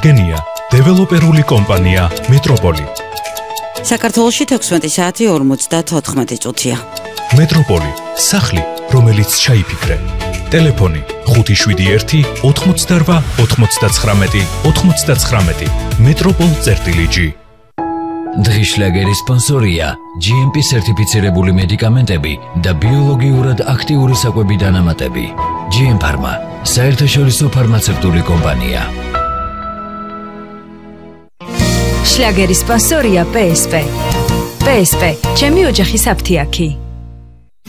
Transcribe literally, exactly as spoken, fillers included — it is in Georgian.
წარმოადგენია დეველოპერული კომპანია მეტროპოლი. საქართველოში თექვსმეტი საათი ორმოცდათოთხმეტი წუთია. მეტროპოლი, სახლი, რომელიც ჩაიფიქრე. ტელეფონი ხუთი შვიდი ერთი ოთხმოცდარვა ოთხმოცდაცხრამეტი ოთხმოცდაცხრამეტი მეტროპოლ წერტილი ჯი. დღის შლაგერის სპონსორია ჯი ემ პი სერტიფიცირებული მედიკამენტები და ბიოლოგიურად აქტიური საკვები დანამატები. ჯი ემ ფარმა, საერთაშორისო ფარმაცევტული კომპანია. შლაგერის სპონსორია პე ეს პე. პე ეს პე, ჩემი ოჯახის აფთიაქი.